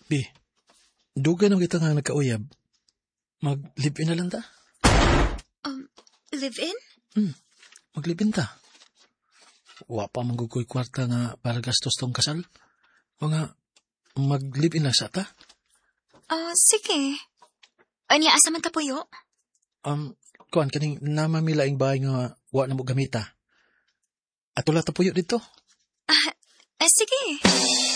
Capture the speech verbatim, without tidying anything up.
Bi, dugay na kita nga nagkauyab. Mag-live-in na lang ta? Um, live-in? Hmm, mag-live-in ta. Wa pa manggugoy kwarta nga para gastos tong kasal. O nga, mag-live-in lang sa ta? Ah, sige. Anya, asa man tapuyo? Um, kuan, kaning namamilaing bahay nga wa na mo gamita. At wala tapuyo dito. Ah, eh, sige.